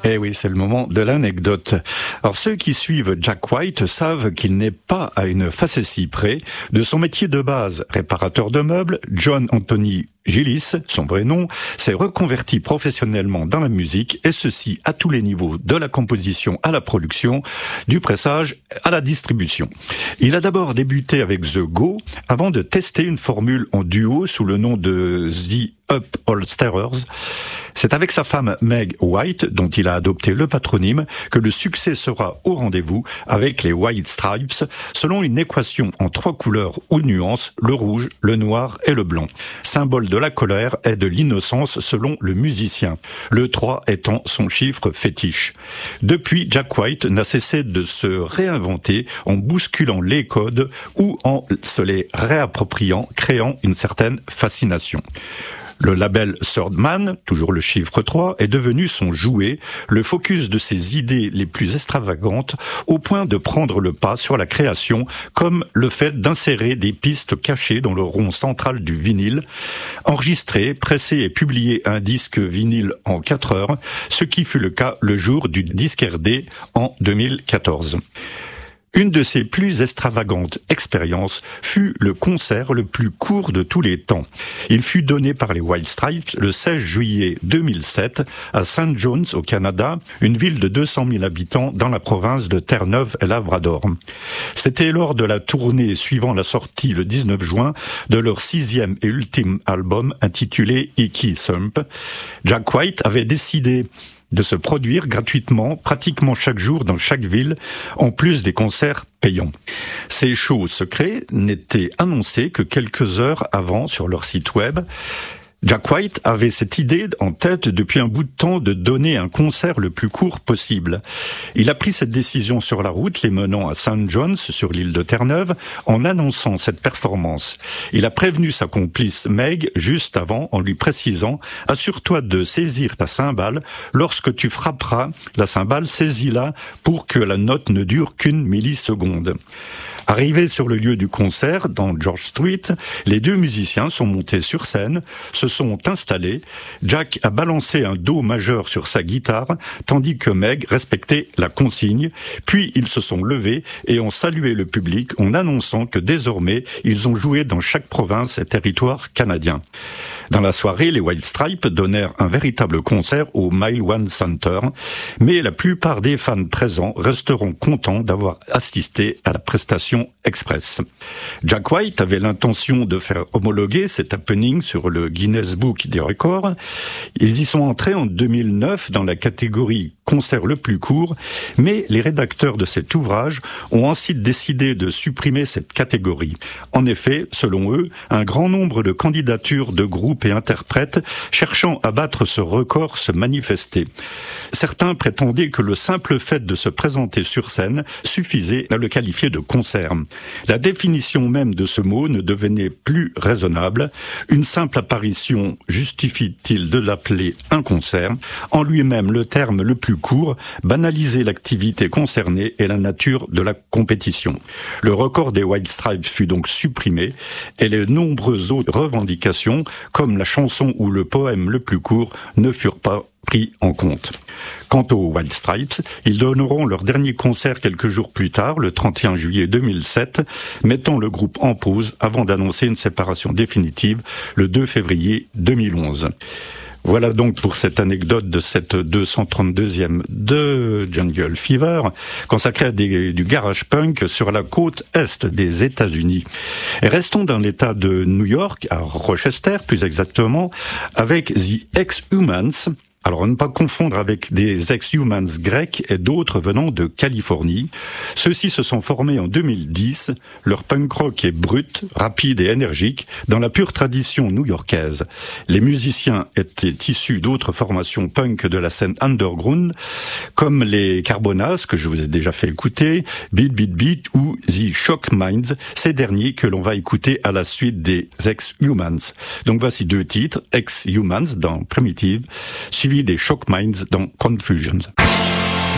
Eh oui, c'est le moment de l'anecdote. Alors ceux qui suivent Jack White savent qu'il n'est pas à une facétie près. De son métier de base, réparateur de meubles, John Anthony Gillis, son vrai nom, s'est reconverti professionnellement dans la musique, et ceci à tous les niveaux, de la composition à la production, du pressage à la distribution. Il a d'abord débuté avec The Go, avant de tester une formule en duo sous le nom de The Up All Starers. C'est avec sa femme Meg White, dont il a adopté le patronyme, que le succès sera au rendez-vous avec les White Stripes, selon une équation en 3 couleurs ou nuances, le rouge, le noir et le blanc. Symbole de la colère et de l'innocence selon le musicien, le 3 étant son chiffre fétiche. Depuis, Jack White n'a cessé de se réinventer en bousculant les codes ou en se les réappropriant, créant une certaine fascination. Le label Third Man, toujours le chiffre 3, est devenu son jouet, le focus de ses idées les plus extravagantes, au point de prendre le pas sur la création, comme le fait d'insérer des pistes cachées dans le rond central du vinyle, enregistrer, presser et publier un disque vinyle en 4 heures, ce qui fut le cas le jour du Disquaire Day en 2014. Une de ses plus extravagantes expériences fut le concert le plus court de tous les temps. Il fut donné par les White Stripes le 16 juillet 2007 à St. John's au Canada, une ville de 200 000 habitants dans la province de Terre-Neuve et Labrador. C'était lors de la tournée suivant la sortie le 19 juin de leur 6e et ultime album intitulé Icky Thump. Jack White avait décidé de se produire gratuitement, pratiquement chaque jour dans chaque ville, en plus des concerts payants. Ces shows secrets n'étaient annoncés que quelques heures avant sur leur site web. Jack White avait cette idée en tête depuis un bout de temps de donner un concert le plus court possible. Il a pris cette décision sur la route, les menant à St. John's, sur l'île de Terre-Neuve, en annonçant cette performance. Il a prévenu sa complice Meg juste avant, en lui précisant « Assure-toi de saisir ta cymbale. Lorsque tu frapperas la cymbale, saisis-la pour que la note ne dure qu'1 milliseconde. » Arrivés sur le lieu du concert, dans George Street, les 2 musiciens sont montés sur scène, se sont installés. Jack a balancé un do majeur sur sa guitare, tandis que Meg respectait la consigne. Puis ils se sont levés et ont salué le public en annonçant que désormais, ils ont joué dans chaque province et territoire canadien. Dans la soirée, les White Stripes donnèrent un véritable concert au Mile One Center, mais la plupart des fans présents resteront contents d'avoir assisté à la prestation express. Jack White avait l'intention de faire homologuer cet happening sur le Guinness Book des records. Ils y sont entrés en 2009 dans la catégorie concert le plus court, mais les rédacteurs de cet ouvrage ont ensuite décidé de supprimer cette catégorie. En effet, selon eux, un grand nombre de candidatures de groupes et interprètes cherchant à battre ce record se manifestaient. Certains prétendaient que le simple fait de se présenter sur scène suffisait à le qualifier de concert. La définition même de ce mot ne devenait plus raisonnable. Une simple apparition justifie-t-il de l'appeler un concert ? En lui-même, le terme le plus court banalisait l'activité concernée et la nature de la compétition. Le record des White Stripes fut donc supprimé et les nombreuses autres revendications, comme la chanson ou le poème le plus court, ne furent pas pris en compte. Quant aux White Stripes, ils donneront leur dernier concert quelques jours plus tard, le 31 juillet 2007, mettant le groupe en pause avant d'annoncer une séparation définitive le 2 février 2011. Voilà donc pour cette anecdote de cette 232e de Jungle Fever, consacrée à du garage punk sur la côte est des États-Unis. Et restons dans l'état de New York, à Rochester plus exactement, avec The Ex-Humans. Alors, à ne pas confondre avec des Ex-Humans grecs et d'autres venant de Californie. Ceux-ci se sont formés en 2010. Leur punk rock est brut, rapide et énergique, dans la pure tradition new-yorkaise. Les musiciens étaient issus d'autres formations punk de la scène underground, comme les Carbonas, que je vous ai déjà fait écouter, Beat Beat Beat ou The Shock Minds, ces derniers que l'on va écouter à la suite des Ex-Humans. Donc voici 2 titres, Ex-Humans dans Primitive, suivi des Shock Minds dans Confusions.